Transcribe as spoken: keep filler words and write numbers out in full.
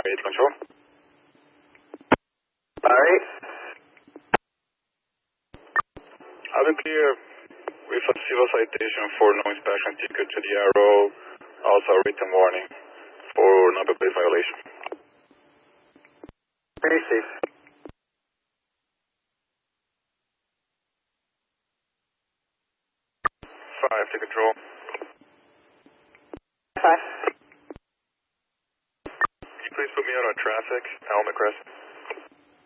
eight control. Fire eight. I've been clear with a civil citation for no inspection ticket to the arrow, also a written warning for number plate violation. Very safe. Five to control. Five. Can you please put me out on traffic, Helmet Crest?